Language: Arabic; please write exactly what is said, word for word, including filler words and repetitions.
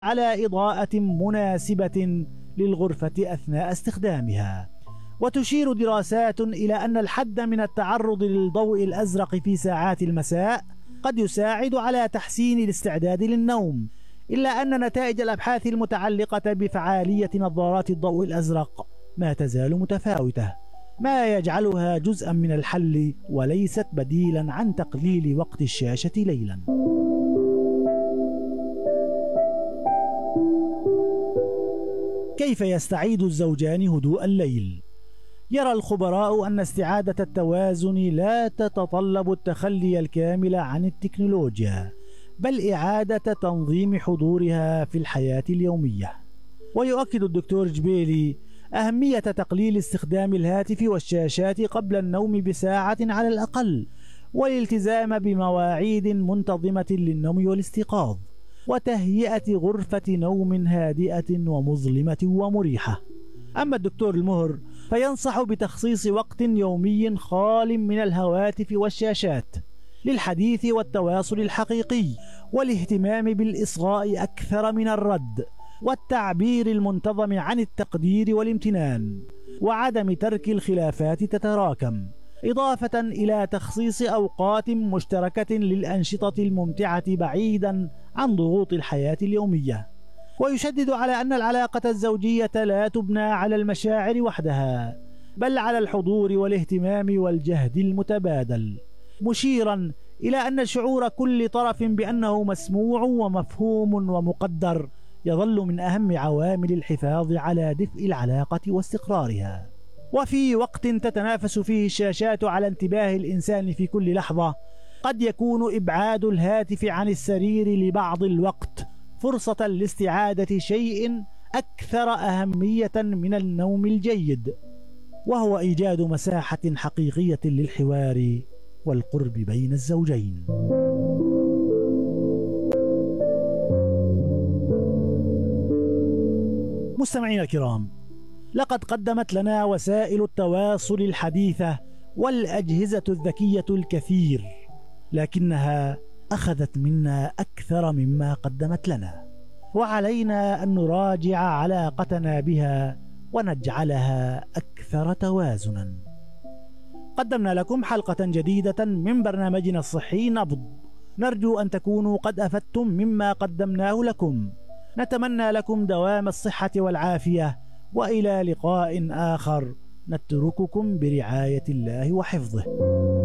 على إضاءة مناسبة للغرفة أثناء استخدامها. وتشير دراسات إلى أن الحد من التعرض للضوء الأزرق في ساعات المساء قد يساعد على تحسين الاستعداد للنوم، إلا أن نتائج الأبحاث المتعلقة بفعالية نظارات الضوء الأزرق ما تزال متفاوتة، ما يجعلها جزءا من الحل وليست بديلا عن تقليل وقت الشاشة ليلا. كيف يستعيد الزوجان هدوء الليل؟ يرى الخبراء أن استعادة التوازن لا تتطلب التخلي الكامل عن التكنولوجيا، بل إعادة تنظيم حضورها في الحياة اليومية. ويؤكد الدكتور جبيلي أهمية تقليل استخدام الهاتف والشاشات قبل النوم بساعة على الأقل، والالتزام بمواعيد منتظمة للنوم والاستيقاظ، وتهيئة غرفة نوم هادئة ومظلمة ومريحة. أما الدكتور المهر فينصح بتخصيص وقت يومي خال من الهواتف والشاشات للحديث والتواصل الحقيقي، والاهتمام بالإصغاء أكثر من الرد، والتعبير المنتظم عن التقدير والامتنان، وعدم ترك الخلافات تتراكم، إضافة إلى تخصيص أوقات مشتركة للأنشطة الممتعة بعيدا عن ضغوط الحياة اليومية. ويشدد على أن العلاقة الزوجية لا تبنى على المشاعر وحدها، بل على الحضور والاهتمام والجهد المتبادل، مشيرا إلى أن شعور كل طرف بأنه مسموع ومفهوم ومقدر يظل من أهم عوامل الحفاظ على دفء العلاقة واستقرارها. وفي وقت تتنافس فيه الشاشات على انتباه الإنسان في كل لحظة، قد يكون إبعاد الهاتف عن السرير لبعض الوقت فرصة لاستعادة شيء أكثر أهمية من النوم الجيد، وهو إيجاد مساحة حقيقية للحوار والقرب بين الزوجين. مستمعينا الكرام، لقد قدمت لنا وسائل التواصل الحديثة والأجهزة الذكية الكثير، لكنها أخذت منا أكثر مما قدمت لنا، وعلينا أن نراجع علاقتنا بها ونجعلها أكثر توازنا. قدمنا لكم حلقة جديدة من برنامجنا الصحي نبض، نرجو أن تكونوا قد أفدتم مما قدمناه لكم. نتمنى لكم دوام الصحة والعافية، وإلى لقاء آخر نترككم برعاية الله وحفظه.